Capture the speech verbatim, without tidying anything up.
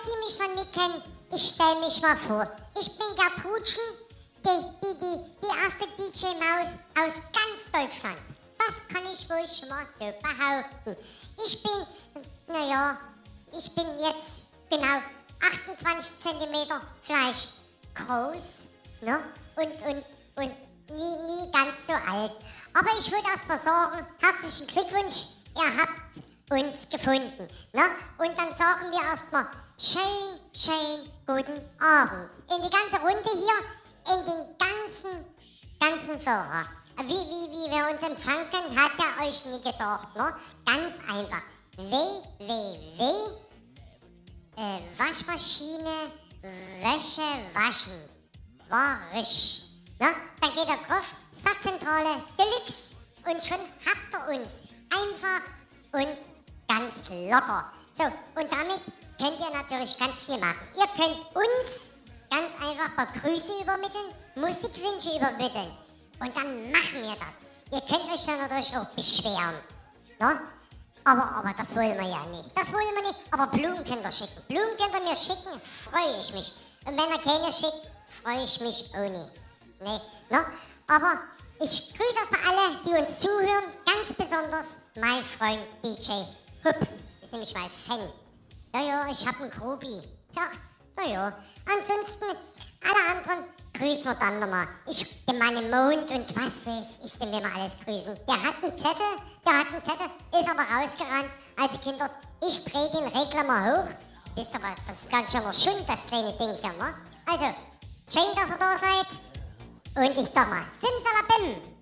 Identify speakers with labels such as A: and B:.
A: die mich noch nicht kennen, ich stelle mich mal vor. Ich bin Gertrudchen, die, die, die, die erste D J-Maus aus ganz Deutschland. Das kann ich wohl schon mal so behaupten. Ich bin, naja, ich bin jetzt genau achtundzwanzig Zentimeter vielleicht groß, ne? Und, und, und nie, nie ganz so alt. Aber ich würde erst mal sagen, herzlichen Glückwunsch, ihr habt uns gefunden. Ne? Und dann sagen wir erstmal schön, schön guten Abend. In die ganze Runde hier, in den ganzen, ganzen Führer. Wie, wie, wie wir uns empfangen können, hat er euch nie gesagt. Ne? Ganz einfach. w w w äh, Waschmaschine, Wäsche waschen. Warisch. Ne? Dann geht er drauf, Stadtzentrale Deluxe und schon habt ihr uns. Einfach und ganz locker. So, und damit könnt ihr natürlich ganz viel machen. Ihr könnt uns ganz einfach ein paar Grüße übermitteln, Musikwünsche übermitteln. Und dann machen wir das. Ihr könnt euch dann natürlich auch beschweren. Ne? Aber, aber das wollen wir ja nicht. Das wollen wir nicht. Aber Blumen könnt ihr schicken. Blumen könnt ihr mir schicken, freue ich mich. Und wenn ihr keine schickt, freue ich mich auch nicht. Nee, ne? Aber ich grüße erstmal alle, die uns zuhören. Ganz besonders mein Freund D J Hupp. Ist nämlich mein Fan. Ja, ja, ich hab einen Grobi. Ja, na ja. Ansonsten, alle anderen grüßen wir dann nochmal. Ich, den Mann im Mond und was weiß ich, den will man alles grüßen. Der hat einen Zettel, der hat einen Zettel, ist aber rausgerannt. Also Kinders, ich dreh den Regler mal hoch. Wisst ihr was, das ist ganz schön schön, das kleine Ding hier, ne? Also, schön, dass ihr da seid. Und ich sag mal, Simsalabim!